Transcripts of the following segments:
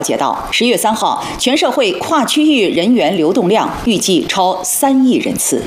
解到10月3号，全社会跨区域人员流动量预计超3亿人次。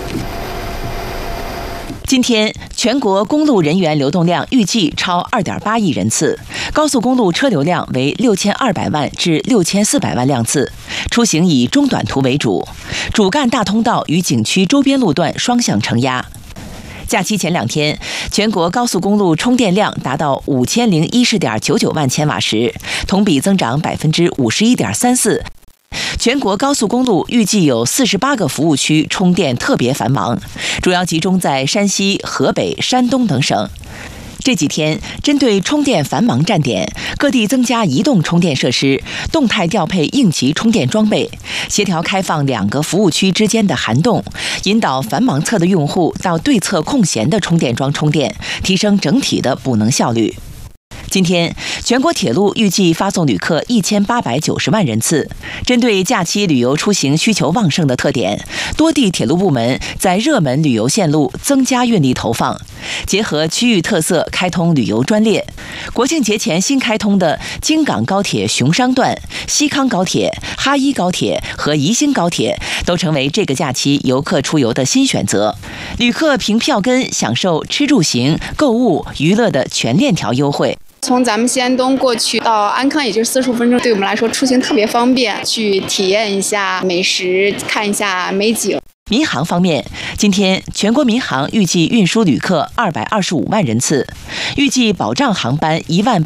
今天，全国公路人员流动量预计超2.8亿人次，高速公路车流量为6200万至6400万辆次，出行以中短途为主，主干大通道与景区周边路段双向承压。假期前2天，全国高速公路充电量达到5010.99万千瓦时，同比增长51.34%。全国高速公路预计有48个服务区充电特别繁忙，主要集中在山西、河北、山东等省。这几天，针对充电繁忙站点，各地增加移动充电设施，动态调配应急充电装备，协调开放2个服务区之间的涵洞，引导繁忙侧的用户到对侧空闲的充电桩充电，提升整体的补能效率。今天，全国铁路预计发送旅客1890万人次。针对假期旅游出行需求旺盛的特点，多地铁路部门在热门旅游线路增加运力投放，结合区域特色开通旅游专列。国庆节前新开通的京港高铁雄商段、西康高铁、哈一高铁和宜兴高铁都成为这个假期游客出游的新选择。旅客凭票根享受吃住行、购物、娱乐的全链条优惠。 从咱们西安东过去到安康，也就是45分钟，对我们来说出行特别方便，去体验一下美食，看一下美景。 民航方面，今天全国民航预计运输旅客225万人次，预计保障航班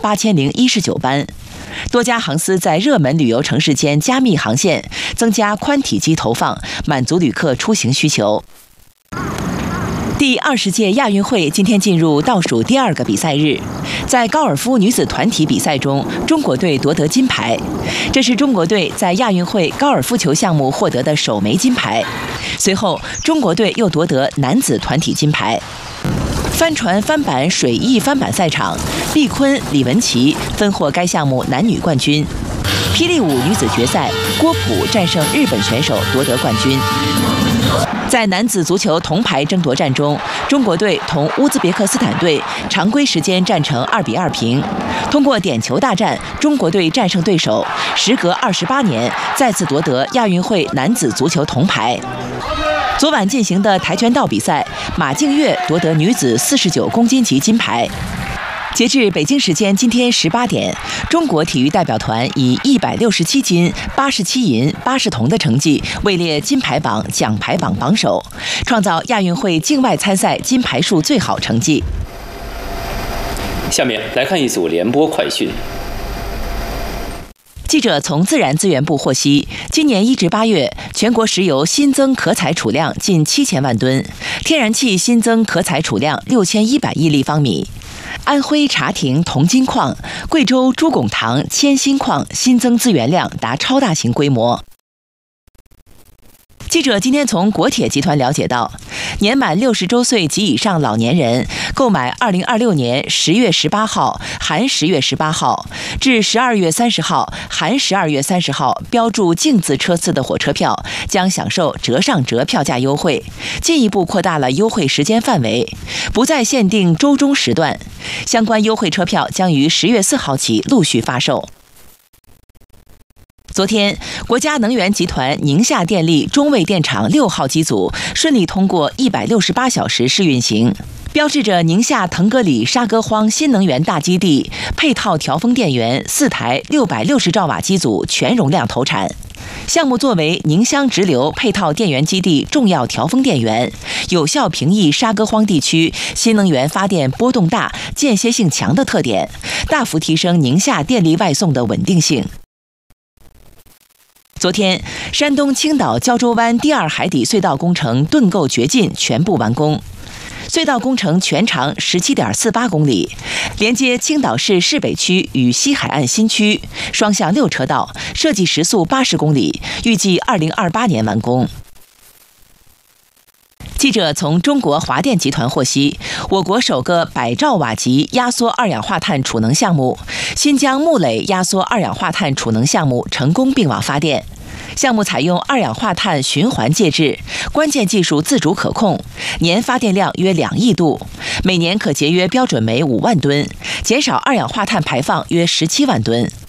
18019班。多家航司在热门旅游城市间加密航线，增加宽体机投放，满足旅客出行需求。第20届亚运会今天进入倒数第2个比赛日，在高尔夫女子团体比赛中，中国队夺得金牌，这是中国队在亚运会高尔夫球项目获得的首枚金牌。随后，中国队又夺得男子团体金牌。帆船翻板水翼翻板赛场，毕坤、李文琪分获该项目男女冠军。霹雳舞女子决赛，郭璞战胜日本选手夺得冠军。在男子足球铜牌争夺战中，中国队同乌兹别克斯坦队常规时间战成2-2平。通过点球大战，中国队战胜对手，时隔28年再次夺得亚运会男子足球铜牌。昨晚进行的跆拳道比赛，马静月夺得女子49公斤级金牌。截至北京时间今天18点，中国体育代表团以167金、87银、80铜的成绩位列金牌榜、奖牌榜榜首，创造亚运会境外参赛金牌数最好成绩。 下面来看一组联播快讯。 记者从自然资源部获悉，今年1至8月，全国石油新增可采储量近7000万吨，天然气新增可采储量6100亿立方米。安徽茶亭铜金矿、贵州朱拱塘铅锌矿新增资源量达超大型规模。记者今天从国铁集团了解到，年满60周岁及以上老年人购买2026年10月18号含10月18号至12月30号含12月30号标注净字车次的火车票，将享受折上折票价优惠，进一步扩大了优惠时间范围，不再限定周中时段。相关优惠车票将于10月4号起陆续发售。昨天，国家能源集团宁夏电力中卫电厂6号机组顺利通过168小时试运行，标志着宁夏腾格里沙戈荒新能源大基地配套调峰电源4台660兆瓦机组全容量投产。项目作为宁乡直流配套电源基地重要调峰电源，有效平抑沙戈荒地区新能源发电波动大、间歇性强的特点，大幅提升宁夏电力外送的稳定性。昨天，山东青岛胶州湾第2海底隧道工程盾构掘进全部完工。隧道工程全长17.48公里，连接青岛市市北区与西海岸新区，双向6车道，设计时速80公里，预计2028年完工。记者从中国华电集团获悉，我国首个100兆瓦级压缩二氧化碳储能项目——新疆木垒压缩二氧化碳储能项目成功并网发电。项目采用二氧化碳循环介质，关键技术自主可控，年发电量约2亿度，每年可节约标准煤5万吨，减少二氧化碳排放约17万吨。